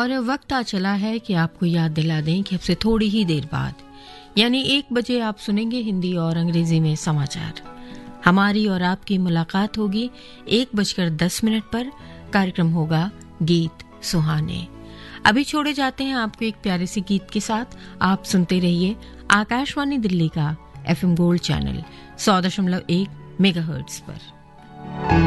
और वक्त आ चला है कि आपको याद दिला दें कि अब से थोड़ी ही देर बाद यानी 1 बजे आप सुनेंगे हिंदी और अंग्रेजी में समाचार। हमारी और आपकी मुलाकात होगी 1:10 पर। कार्यक्रम होगा गीत सुहाने। अभी छोड़े जाते हैं आपको एक प्यारे से गीत के साथ। आप सुनते रहिए आकाशवाणी दिल्ली का FM गोल्ड चैनल 100.1 मेगाहर्ट्ज पर।